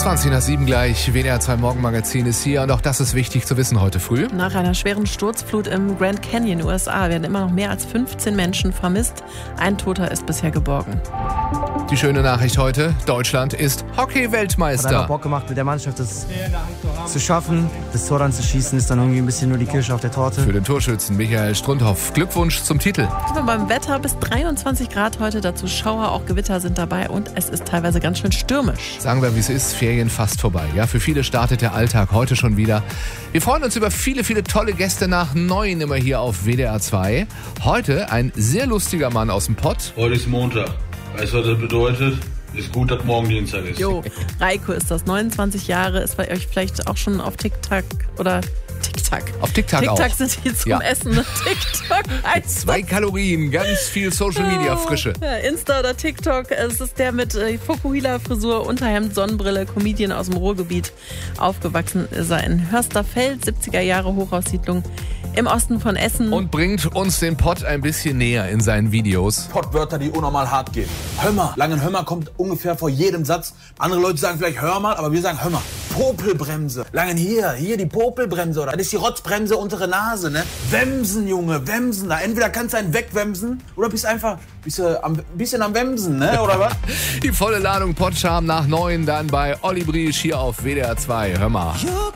7:20 gleich. WDR 2 Morgenmagazin ist hier und auch das ist wichtig zu wissen heute früh. Nach einer schweren Sturzflut im Grand Canyon, USA, werden immer noch mehr als 15 Menschen vermisst. Ein Toter ist bisher geborgen. Die schöne Nachricht heute, Deutschland ist Hockey-Weltmeister. Hat einfach Bock gemacht, mit der Mannschaft das zu schaffen. Das Tor dann zu schießen, ist dann irgendwie ein bisschen nur die Kirsche auf der Torte. Für den Torschützen Michael Strundhoff, Glückwunsch zum Titel. Sind wir beim Wetter, bis 23 Grad heute, dazu Schauer, auch Gewitter sind dabei und es ist teilweise ganz schön stürmisch. Sagen wir, wie es ist, Ferien fast vorbei. Ja, für viele startet der Alltag heute schon wieder. Wir freuen uns über viele, viele tolle Gäste nach 9 immer hier auf WDR 2. Heute ein sehr lustiger Mann aus dem Pott. Heute ist Montag. Weißt du, was das bedeutet? Ist gut, dass morgen Dienstag ist. Jo, Reiko ist das, 29 Jahre, ist bei euch vielleicht auch schon auf TikTok oder TikTok. Auf TikTok auch. TikTok sind die zum Essen. TikTok heißt 2 Kalorien, ganz viel Social Media Frische. Ja, Insta oder TikTok, es ist der mit Fukuhila-Frisur, Unterhemd, Sonnenbrille, Comedian aus dem Ruhrgebiet. Aufgewachsen ist er in Hörsterfeld, 70er Jahre Hochhaussiedlung im Osten von Essen. Und bringt uns den Pott ein bisschen näher in seinen Videos. Pottwörter, die unnormal hart gehen. Hör mal, langen Hör mal kommt ungefähr vor jedem Satz. Andere Leute sagen vielleicht hör mal, aber wir sagen hör mal. Popelbremse. Langen hier die Popelbremse. Oder das ist die Rotzbremse, untere Nase, ne? Wemsen, Junge, wemsen. Da entweder kannst du einen wegwemsen oder bist einfach bisschen am Wemsen, ne? Oder was? Die volle Ladung Pottscham nach 9 dann bei Olli Briesch hier auf WDR 2. Hör mal.